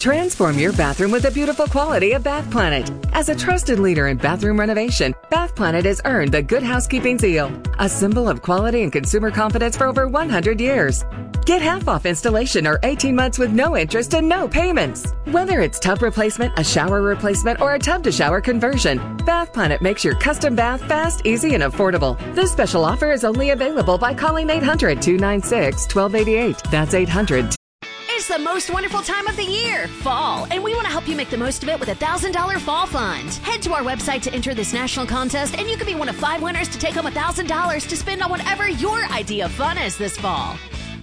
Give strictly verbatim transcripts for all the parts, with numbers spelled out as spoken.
Transform your bathroom with the beautiful quality of Bath Planet. As a trusted leader in bathroom renovation, Bath Planet has earned the Good Housekeeping seal, a symbol of quality and consumer confidence for over one hundred years. Get half off installation or eighteen months with no interest and no payments. Whether it's tub replacement, a shower replacement, or a tub-to-shower conversion, Bath Planet makes your custom bath fast, easy, and affordable. This special offer is only available by calling eight hundred, two nine six, one two eight eight. That's eight hundred. It's the most wonderful time of the year, fall, and we want to help you make the most of it with a one thousand dollars Fall Fund. Head to our website to enter this national contest, and you could be one of five winners to take home one thousand dollars to spend on whatever your idea of fun is this fall.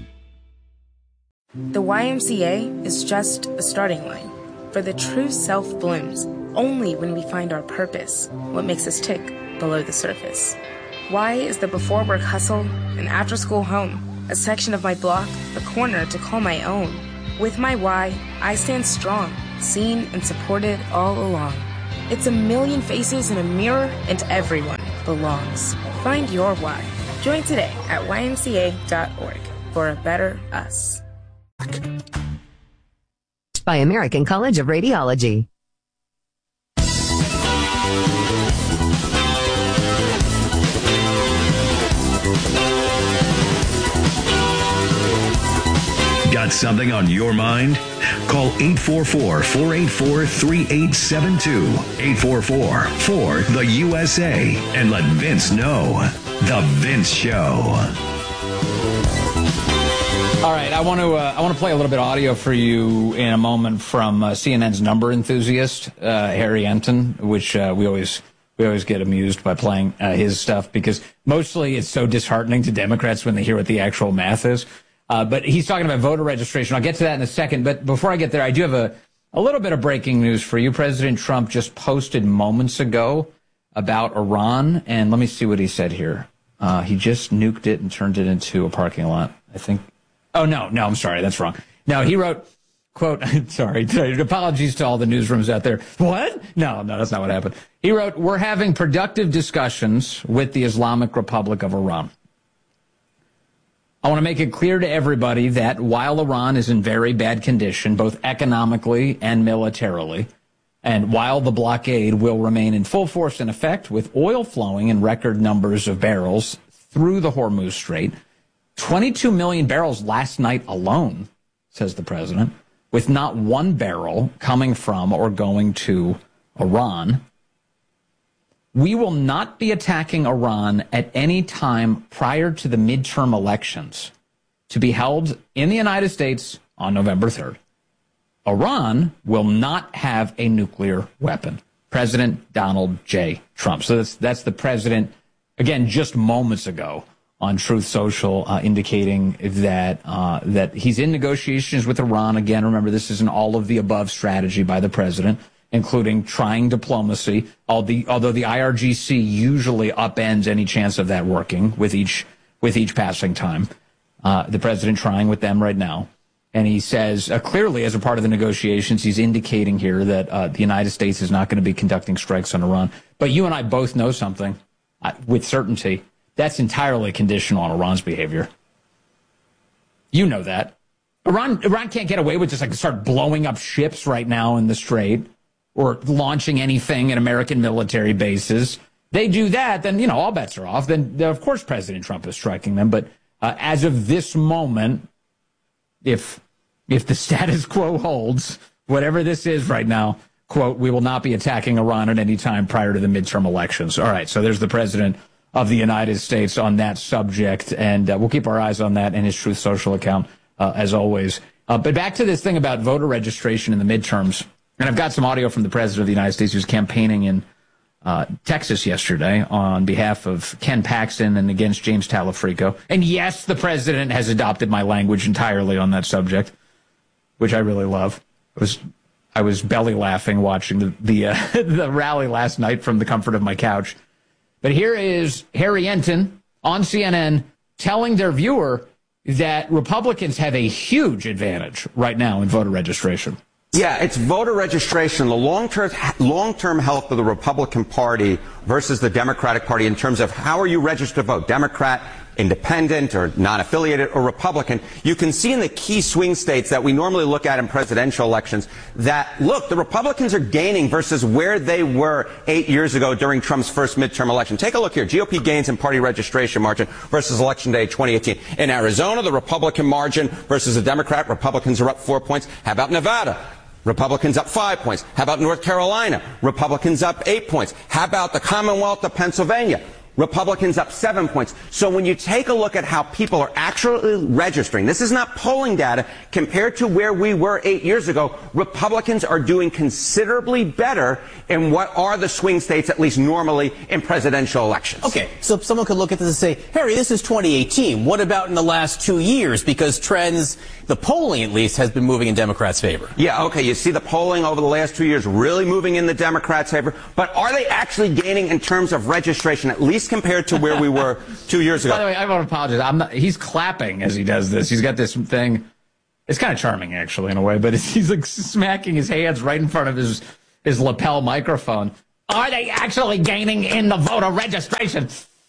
The Y M C A is just a starting line, for the true self blooms only when we find our purpose, what makes us tick below the surface. Y is the before-work hustle, an after-school home, a section of my block, a corner to call my own. With my Y, I stand strong, seen and supported all along. It's a million faces in a mirror, and everyone belongs. Find your Y. Join today at Y M C A dot org for a better us. By American College of Radiology. Got something on your mind? Call eight four four, four eight four, three eight seven two, eight four four, four, the U S A, and let Vince know. The Vince Show. All right, I want to uh, I want to play a little bit of audio for you in a moment from uh, C N N's number enthusiast, uh, Harry Enton, which uh, we always we always get amused by playing uh, his stuff because mostly it's so disheartening to Democrats when they hear what the actual math is. Uh, but he's talking about voter registration. I'll get to that in a second. But before I get there, I do have a, a little bit of breaking news for you. President Trump just posted moments ago about Iran. And let me see what he said here. Uh, he just nuked it and turned it into a parking lot, I think. Oh, no, no, I'm sorry. That's wrong. No, he wrote, quote, sorry, apologies to all the newsrooms out there. What? No, no, that's not what happened. He wrote, we're having productive discussions with the Islamic Republic of Iran. I want to make it clear to everybody that while Iran is in very bad condition, both economically and militarily, and while the blockade will remain in full force in effect with oil flowing in record numbers of barrels through the Hormuz Strait, twenty-two million barrels last night alone, says the president, with not one barrel coming from or going to Iran. We will not be attacking Iran at any time prior to the midterm elections to be held in the United States on November third. Iran will not have a nuclear weapon. President Donald J. Trump. So that's, that's the president, again, just moments ago on Truth Social, uh, indicating that uh, that he's in negotiations with Iran. Again, remember, this is an all-of-the-above strategy by the president, including trying diplomacy, although the I R G C usually upends any chance of that working with each with each passing time. Uh, the president trying with them right now. And he says, uh, clearly, as a part of the negotiations, he's indicating here that uh, the United States is not going to be conducting strikes on Iran. But you and I both know something uh, with certainty. That's entirely conditional on Iran's behavior. You know that. Iran, Iran can't get away with just like start blowing up ships right now in the Strait, or launching anything at American military bases. They do that, then, you know, all bets are off. Then, of course, President Trump is striking them. But uh, as of this moment, if if the status quo holds, whatever this is right now, quote, we will not be attacking Iran at any time prior to the midterm elections. All right, so there's the president of the United States on that subject, and uh, we'll keep our eyes on that in his Truth Social account, uh, as always. Uh, but back to this thing about voter registration in the midterms. And I've got some audio from the president of the United States who was campaigning in uh, Texas yesterday on behalf of Ken Paxton and against James Talafrico. And yes, the president has adopted my language entirely on that subject, which I really love. I was I was belly laughing watching the the, uh, the rally last night from the comfort of my couch. But here is Harry Enton on C N N telling their viewer that Republicans have a huge advantage right now in voter registration. Yeah, it's voter registration, the long-term long-term health of the Republican Party versus the Democratic Party in terms of how are you registered to vote, Democrat, independent or non-affiliated or Republican, you can see in the key swing states that we normally look at in presidential elections that, look, the Republicans are gaining versus where they were eight years ago during Trump's first midterm election. Take a look here. G O P gains in party registration margin versus Election Day twenty eighteen. In Arizona, the Republican margin versus the Democrat, Republicans are up four points. How about Nevada? Republicans up five points. How about North Carolina? Republicans up eight points. How about the Commonwealth of Pennsylvania? Republicans up seven points. So when you take a look at how people are actually registering, this is not polling data, compared to where we were eight years ago, Republicans are doing considerably better in what are the swing states, at least normally, in presidential elections. Okay, so someone could look at this and say, Harry, this is twenty eighteen. What about in the last two years? Because trends, the polling at least, has been moving in Democrats' favor. Yeah, okay, you see the polling over the last two years really moving in the Democrats' favor, but are they actually gaining in terms of registration, at least compared to where we were two years ago? By the way, I want to apologize. I'm not, he's clapping as he does this. He's got this thing. It's kind of charming, actually, in a way, but it's, he's like smacking his hands right in front of his, his lapel microphone. Are they actually gaining in the voter registration?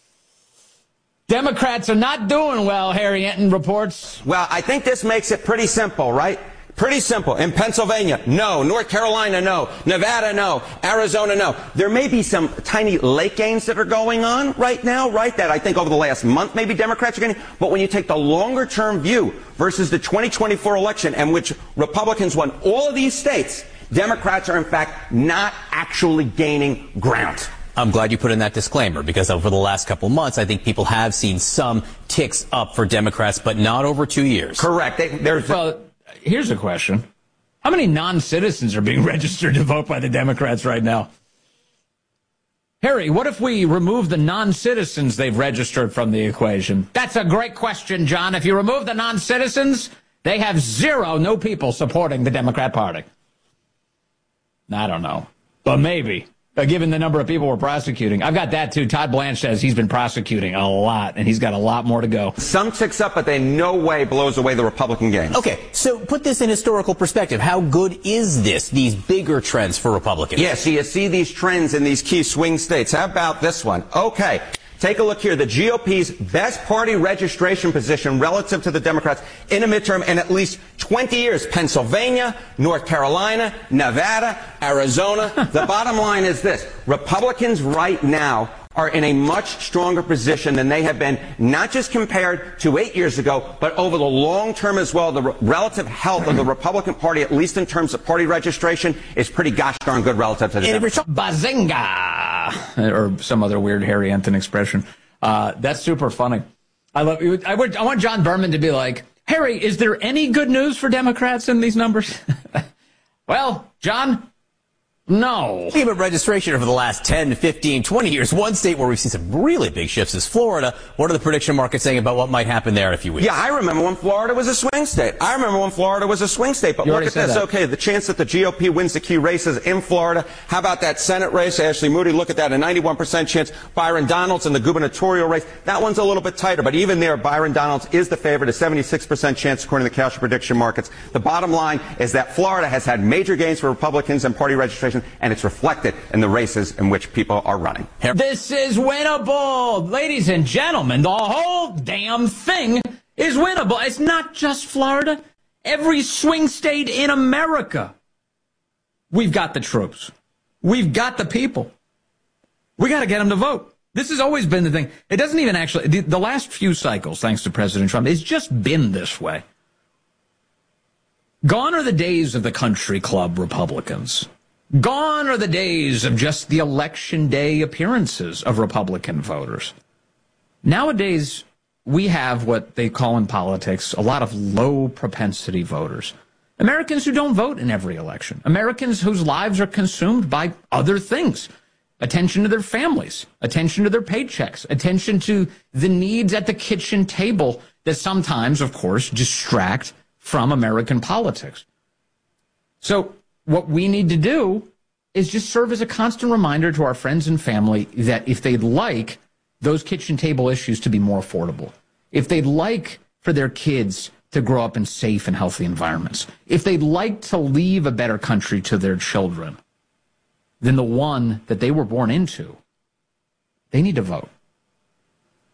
Democrats are not doing well, Harry Enton reports. Well, I think this makes it pretty simple, right? Pretty simple. In Pennsylvania, no. North Carolina, no. Nevada, no. Arizona, no. There may be some tiny late gains that are going on right now, right? That I think over the last month maybe Democrats are getting. But when you take the longer term view versus the twenty twenty-four election in which Republicans won all of these states, Democrats are in fact not actually gaining ground. I'm glad you put in that disclaimer, because over the last couple months, I think people have seen some ticks up for Democrats, but not over two years. Correct. They, there's well, here's a question. How many non-citizens are being registered to vote by the Democrats right now? Harry, what if we remove the non-citizens they've registered from the equation? That's a great question, John. If you remove the non-citizens, they have zero, no people supporting the Democrat Party. I don't know, but maybe. Uh, given the number of people we're prosecuting. I've got that, too. Todd Blanche says he's been prosecuting a lot, and he's got a lot more to go. Some ticks up, but they in no way blows away the Republican gains. Okay, so put this in historical perspective. How good is this, these bigger trends for Republicans? Yeah, so you see these trends in these key swing states. How about this one? Okay. Take a look here. The G O P's best party registration position relative to the Democrats in a midterm in at least twenty years. Pennsylvania, North Carolina, Nevada, Arizona. The bottom line is this. Republicans right now are in a much stronger position than they have been, not just compared to eight years ago, but over the long term as well. The re- relative health of the Republican Party, at least in terms of party registration, is pretty gosh darn good relative to the Democrats. Bazinga! Or some other weird Harry Enton expression. Uh, that's super funny. I love. I would. I want John Berman to be like, Harry, is there any good news for Democrats in these numbers? Well, John. No. Think about registration over the last ten, fifteen, twenty years. One state where we've seen some really big shifts is Florida. What are the prediction markets saying about what might happen there in a few weeks? Yeah, I remember when Florida was a swing state. I remember when Florida was a swing state. But you look at this. That. Okay, the chance that the G O P wins the key races in Florida. How about that Senate race? Ashley Moody, look at that. A ninety-one percent chance. Byron Donalds in the gubernatorial race. That one's a little bit tighter. But even there, Byron Donalds is the favorite. A seventy-six percent chance according to the Cauchy prediction markets. The bottom line is that Florida has had major gains for Republicans in party registration, and it's reflected in the races in which people are running. This is winnable. Ladies and gentlemen, the whole damn thing is winnable. It's not just Florida. Every swing state in America. We've got the troops. We've got the people. We got to get them to vote. This has always been the thing. It doesn't even actually, the, the last few cycles, thanks to President Trump, it's just been this way. Gone are the days of the country club Republicans. Gone are the days of just the election day appearances of Republican voters. Nowadays, we have what they call in politics a lot of low propensity voters. Americans who don't vote in every election. Americans whose lives are consumed by other things. Attention to their families. Attention to their paychecks. Attention to the needs at the kitchen table that sometimes, of course, distract from American politics. So what we need to do is just serve as a constant reminder to our friends and family that if they'd like those kitchen table issues to be more affordable, if they'd like for their kids to grow up in safe and healthy environments, if they'd like to leave a better country to their children than the one that they were born into, they need to vote.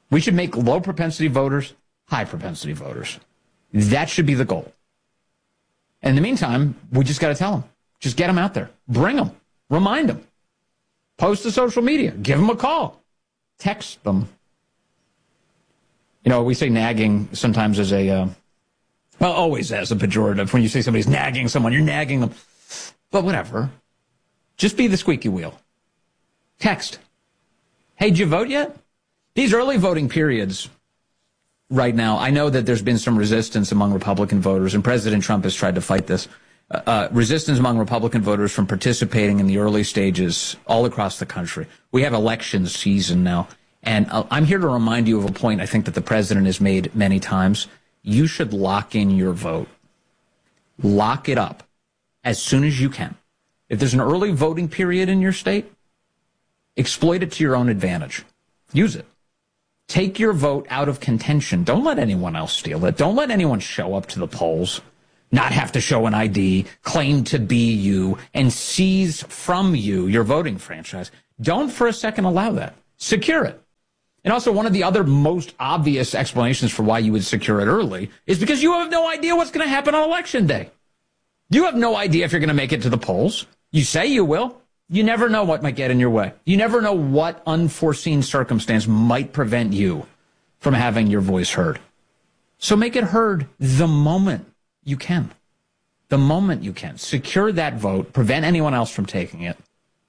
We should make low propensity voters high propensity voters. That should be the goal. And in the meantime, we just got to tell them. Just get them out there. Bring them. Remind them. Post to social media. Give them a call. Text them. You know, we say nagging sometimes as a, uh, well, always as a pejorative. When you say somebody's nagging someone, you're nagging them. But whatever. Just be the squeaky wheel. Text. Hey, did you vote yet? These early voting periods right now, I know that there's been some resistance among Republican voters, and President Trump has tried to fight this. Uh, uh, resistance among Republican voters from participating in the early stages all across the country. We have election season now, and uh, I'm here to remind you of a point I think that the president has made many times. You should lock in your vote. Lock it up as soon as you can. If there's an early voting period in your state, exploit it to your own advantage. Use it. Take your vote out of contention. Don't let anyone else steal it. Don't let anyone show up to the polls, not have to show an I D, claim to be you, and seize from you your voting franchise. Don't for a second allow that. Secure it. And also, one of the other most obvious explanations for why you would secure it early is because you have no idea what's going to happen on Election Day. You have no idea if you're going to make it to the polls. You say you will. You never know what might get in your way. You never know what unforeseen circumstance might prevent you from having your voice heard. So make it heard the moment you can. The moment you can. Secure that vote. Prevent anyone else from taking it.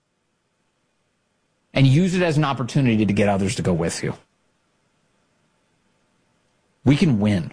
And use it as an opportunity to get others to go with you. We can win.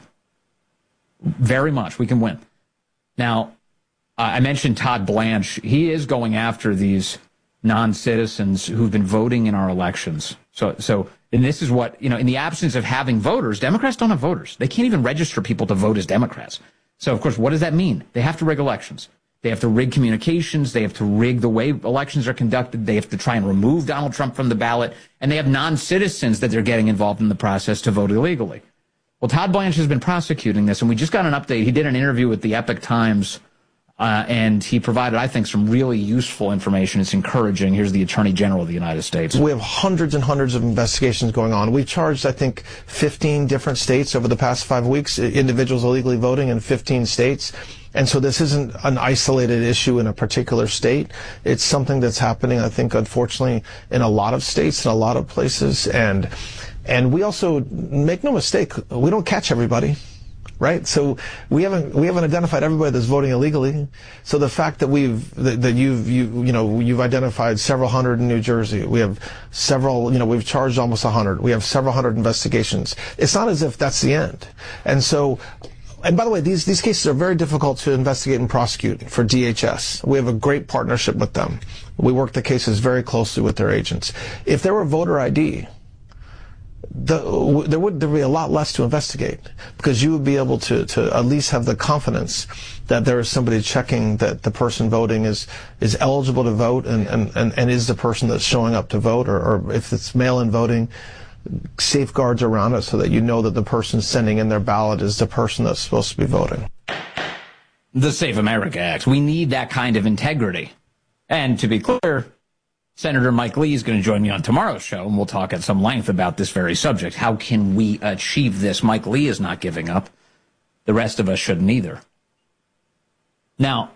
Very much. We can win. Now, Uh, I mentioned Todd Blanche. He is going after these non-citizens who've been voting in our elections. So, so, and this is what, you know, in the absence of having voters, Democrats don't have voters. They can't even register people to vote as Democrats. So, of course, what does that mean? They have to rig elections. They have to rig communications. They have to rig the way elections are conducted. They have to try and remove Donald Trump from the ballot. And they have non-citizens that they're getting involved in the process to vote illegally. Well, Todd Blanche has been prosecuting this, and we just got an update. He did an interview with the Epoch Times. Uh, and he provided, I think, some really useful information. It's encouraging. Here's the Attorney General of the United States. We have hundreds and hundreds of investigations going on. We've charged, I think, fifteen different states over the past five weeks, individuals illegally voting in fifteen states. And so this isn't an isolated issue in a particular state. It's something that's happening, I think, unfortunately, in a lot of states, in a lot of places. And, and we also, make no mistake, we don't catch everybody. Right, so we haven't we haven't identified everybody that's voting illegally. So the fact that we've that, that you've you you know you've identified several hundred in New Jersey, we have several you know we've charged almost a hundred. We have several hundred investigations. It's not as if that's the end. And so, and by the way, these these cases are very difficult to investigate and prosecute for D H S. We have a great partnership with them. We work the cases very closely with their agents. If there were voter I D, The, there would there would be a lot less to investigate, because you would be able to, to at least have the confidence that there is somebody checking that the person voting is is eligible to vote and, and, and, and is the person that's showing up to vote, or, or if it's mail-in voting, safeguards around it so that you know that the person sending in their ballot is the person that's supposed to be voting. The Save America Act. We need that kind of integrity. And to be clear, Senator Mike Lee is going to join me on tomorrow's show, and we'll talk at some length about this very subject. How can we achieve this? Mike Lee is not giving up. The rest of us shouldn't either. Now,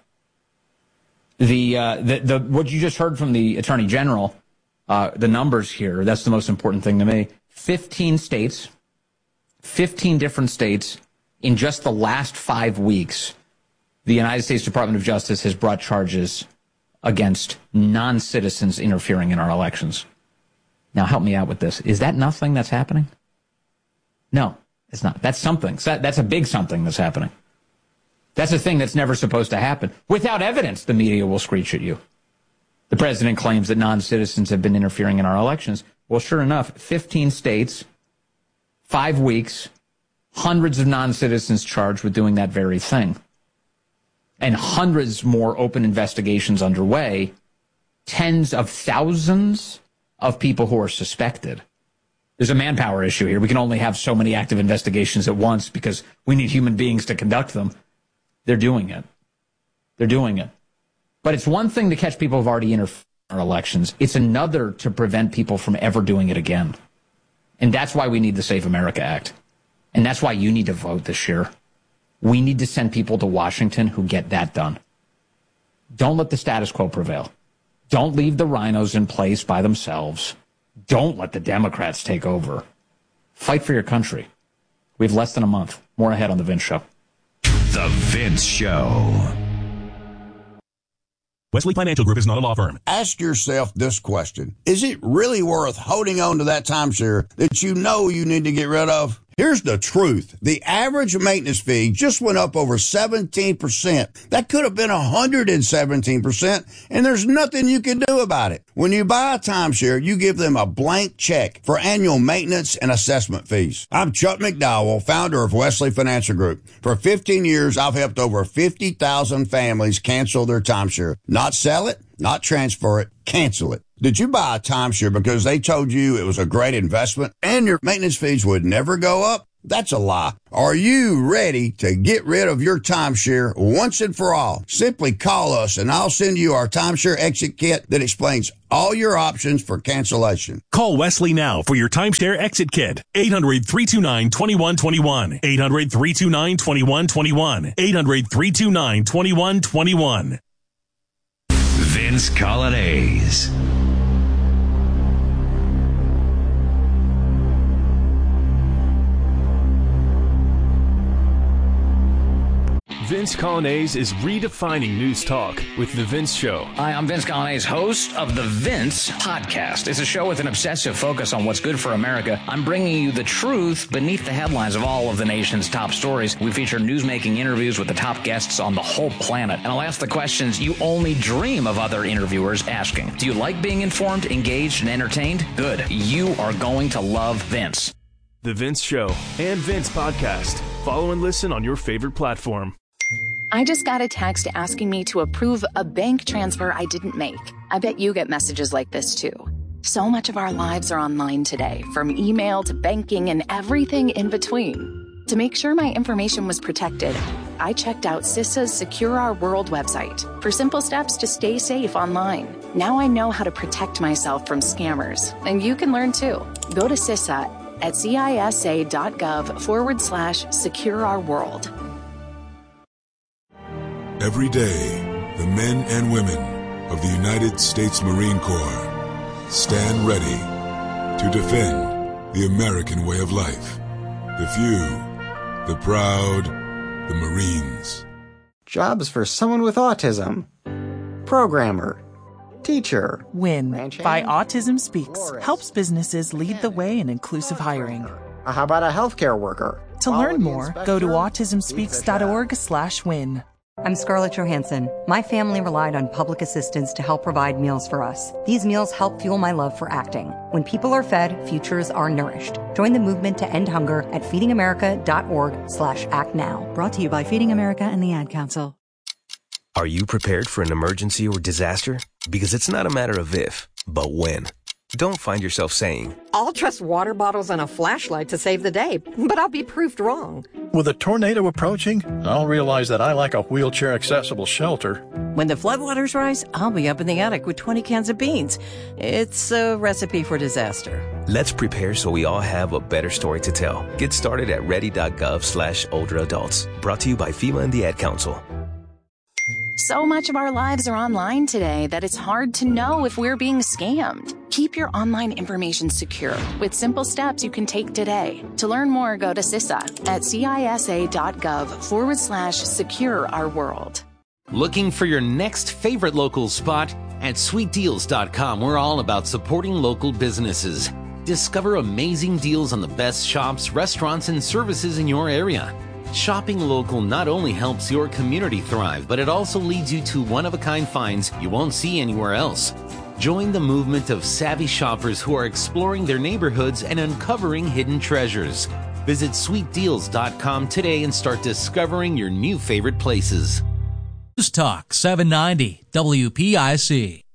the uh, the, the what you just heard from the Attorney General, uh, the numbers here, that's the most important thing to me. fifteen states, fifteen different states, in just the last five weeks, the United States Department of Justice has brought charges against non-citizens interfering in our elections. Now, help me out with this. Is that nothing that's happening? No, it's not. That's something. That's a big something that's happening. That's a thing that's never supposed to happen. Without evidence, the media will screech at you. The president claims that non-citizens have been interfering in our elections. Well, sure enough, fifteen states, five weeks, hundreds of non-citizens charged with doing that very thing. And hundreds more open investigations underway, tens of thousands of people who are suspected. There's a manpower issue here. We can only have so many active investigations at once because we need human beings to conduct them. They're doing it. They're doing it. But it's one thing to catch people who've already interfered in our elections. It's another to prevent people from ever doing it again. And that's why we need the Save America Act. And that's why you need to vote this year. We need to send people to Washington who get that done. Don't let the status quo prevail. Don't leave the rhinos in place by themselves. Don't let the Democrats take over. Fight for your country. We have less than a month. More ahead on The Vince Show. The Vince Show. Wesley Financial Group is not a law firm. Ask yourself this question. Is it really worth holding on to that timeshare that you know you need to get rid of? Here's the truth. The average maintenance fee just went up over seventeen percent. That could have been one hundred seventeen percent, and there's nothing you can do about it. When you buy a timeshare, you give them a blank check for annual maintenance and assessment fees. I'm Chuck McDowell, founder of Wesley Financial Group. For fifteen years, I've helped over fifty thousand families cancel their timeshare. Not sell it, not transfer it, cancel it. Did you buy a timeshare because they told you it was a great investment and your maintenance fees would never go up? That's a lie. Are you ready to get rid of your timeshare once and for all? Simply call us and I'll send you our timeshare exit kit that explains all your options for cancellation. Call Wesley now for your timeshare exit kit. eight hundred, three two nine, two one two one. eight hundred, three two nine, two one two one. eight hundred, three two nine, two one two one. Vince Colonnese. Vince Colonnese is redefining news talk with The Vince Show. Hi, I'm Vince Colonnese, host of The Vince Podcast. It's a show with an obsessive focus on what's good for America. I'm bringing you the truth beneath the headlines of all of the nation's top stories. We feature newsmaking interviews with the top guests on the whole planet. And I'll ask the questions you only dream of other interviewers asking. Do you like being informed, engaged, and entertained? Good. You are going to love Vince. The Vince Show and Vince Podcast. Follow and listen on your favorite platform. I just got a text asking me to approve a bank transfer I didn't make. I bet you get messages like this too. So much of our lives are online today, from email to banking and everything in between. To make sure my information was protected, I checked out CISA's Secure Our World website for simple steps to stay safe online. Now I know how to protect myself from scammers, and you can learn too. Go to CISA at cisa.gov forward slash secure our world. Every day, the men and women of the United States Marine Corps stand ready to defend the American way of life. The few, the proud, the Marines. Jobs for someone with autism. Programmer. Teacher. WIN by Autism Speaks helps businesses lead the way in inclusive hiring. How about a healthcare worker? To learn more, go to autism speaks dot org slash win. I'm Scarlett Johansson. My family relied on public assistance to help provide meals for us. These meals help fuel my love for acting. When people are fed, futures are nourished. Join the movement to end hunger at feeding america dot org slash act now. Brought to you by Feeding America and the Ad Council. Are you prepared for an emergency or disaster? Because it's not a matter of if, but when. Don't find yourself saying, I'll trust water bottles and a flashlight to save the day, but I'll be proved wrong. With a tornado approaching, I'll realize that I like a wheelchair-accessible shelter. When the floodwaters rise, I'll be up in the attic with twenty cans of beans. It's a recipe for disaster. Let's prepare so we all have a better story to tell. Get started at ready.gov slash older adults. Brought to you by FEMA and the Ad Council. So much of our lives are online today that it's hard to know if we're being scammed. Keep your online information secure with simple steps you can take today. To learn more, go to CISA at cisa.gov forward slash secure our world. Looking for your next favorite local spot? At sweet deals dot com, we're all about supporting local businesses. Discover amazing deals on the best shops, restaurants, and services in your area. Shopping local not only helps your community thrive, but it also leads you to one-of-a-kind finds you won't see anywhere else. Join the movement of savvy shoppers who are exploring their neighborhoods and uncovering hidden treasures. Visit sweet deals dot com today and start discovering your new favorite places. News Talk seven ninety W P I C.